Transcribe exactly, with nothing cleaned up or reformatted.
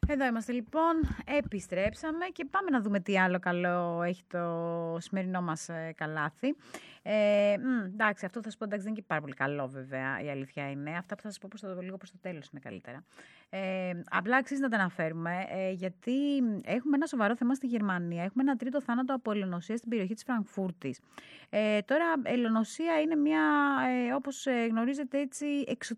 Εδώ είμαστε λοιπόν, επιστρέψαμε και πάμε να δούμε τι άλλο καλό έχει το σημερινό μας ε, καλάθι. Ε, μ, εντάξει, αυτό θα σου πω, εντάξει, δεν είναι και πάρα πολύ καλό βέβαια, η αλήθεια είναι. Αυτά που θα σας πω προς το, λίγο προς το τέλος είναι καλύτερα. Ε, απλά αξίζει να τα αναφέρουμε, ε, γιατί έχουμε ένα σοβαρό θέμα στη Γερμανία. Έχουμε ένα τρίτο θάνατο από ελαιονοσία στην περιοχή της Φραγκφούρτης. Ε, τώρα, ελαιονοσία είναι μια, ε, όπως γνωρίζετε έτσι, εξωτική